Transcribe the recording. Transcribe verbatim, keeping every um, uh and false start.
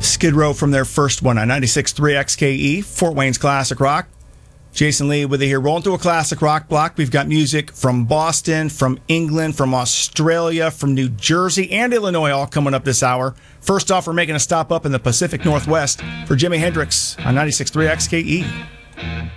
Skid Row from their first one on ninety-six point three X K E, Fort Wayne's Classic Rock. Jason Lee with you here. Rolling through a classic rock block. We've got music from Boston, from England, from Australia, from New Jersey, and Illinois all coming up this hour. First off, we're making a stop up in the Pacific Northwest for Jimi Hendrix on ninety-six point three X K E.